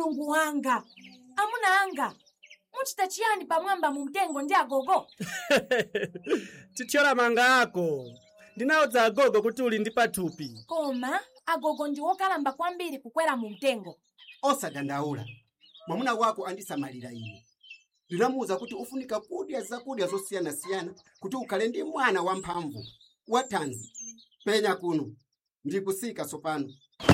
mulungu wanga, amuna anga, muchita chiyani pamwamba mu mtengo ndi agogo? Tithyola manga ako. Ndinawuza agogo kuti uli ndi pathupi. Koma agogo ndi wokalamba kwambiri kukwera mu mtengo. Osadandaula. Mwamuna wako andisamalira ine. Ndinamuwuza kuti ufunika kudya zakudya zosiyana-siyana kuti ukhale ndi mwana wamphamvu, wathanzi. Penya kuno. Ndikusika tsopano.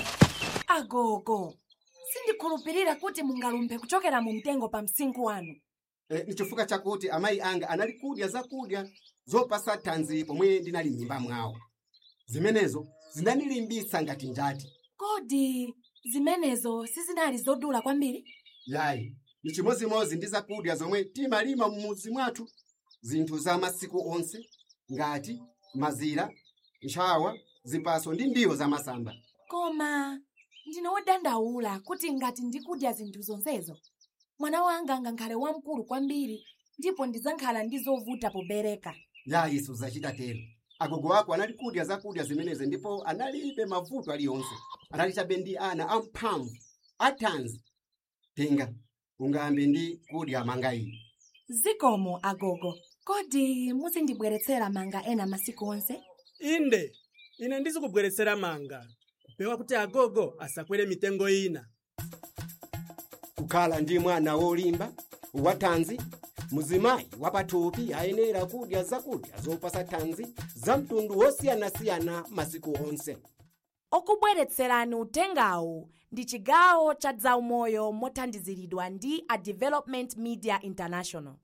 Agogo, sindikhulupirira kuti mungalumbe kuchokera mu mtengo pa msinkhu wanu. Ni chifukwa chakuti amayi anga anali kudya zakudya zopasa thanzi pomwe ndinali m'mimba mwawo. Zimenezo zinandilimbitsa ngati njati. Kodi zimenezo sizinali zodula kwambiri? Yayi, ni chimozimozi ndi zakudya zomwe timalima mumudzi mwathu. Zinthu za masiku onse ngati mazira, ntchawa, zipaso ndi ndiwo za masamba. Koma ndine wodandaula kuti ngati ndikudya zinthu zonsezo, mwana wanga angakhale wamkulu kwambiri ndipo ndizankhala ndi zovuta pobereka. Yayi, suzachita tero. Agogo wako anali kudya zakudya zimenezi ndipo analibe mavuto aliyonse. Anali chabe ndi ana amphamvu, athanzi. Tenga, ungambe ndi kudya manga iyi. Zikomo agogo. Kodi muzindibweretsera manga ena masiku onse? Inde, ine ndizikubweretsera manga. Kupewa kuti agogo asakwere mitengo ina. Kukhala ndi mwana wolimba, wathanzi, muzimayi wapathupi ayenera kudya zakudya zopasa thanzi za mtundu wosiyana-siyana masiku onse. Okubweretserani utengawu ndi chigawo cha zaumoyo mothandiziridwa ndi a Development Media International.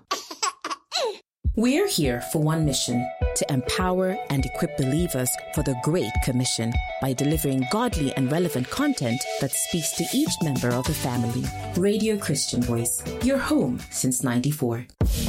We're here for one mission, to empower and equip believers for the Great Commission by delivering godly and relevant content that speaks to each member of the family. Radio Christian Voice, your home since '94.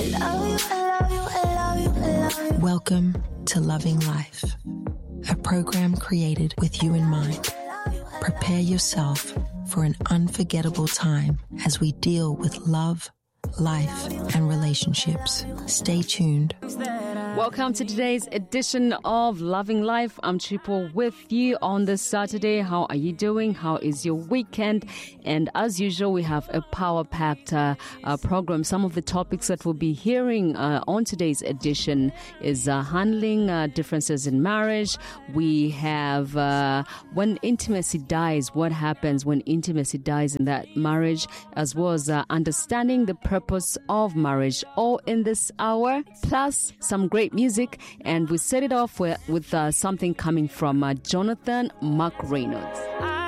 Welcome to Loving Life, a program created with you in mind. Prepare yourself for an unforgettable time as we deal with love, life, and relationships. Stay tuned. Welcome to today's edition of Loving Life. I'm Triple with you on this Saturday. How are you doing? How is your weekend? And as usual, we have a power-packed program. Some of the topics that we'll be hearing on today's edition is handling differences in marriage. We have when intimacy dies, what happens when intimacy dies in that marriage, as well as understanding the purpose of marriage, all in this hour, plus some great music. And we set it off with something coming from Jonathan McReynolds.